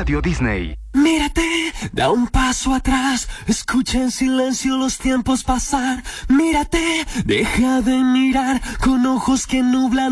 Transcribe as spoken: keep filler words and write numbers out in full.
Radio Disney. Mírate, da un paso atrás, escucha en silencio los tiempos pasar. Mírate, deja de mirar con ojos que nublan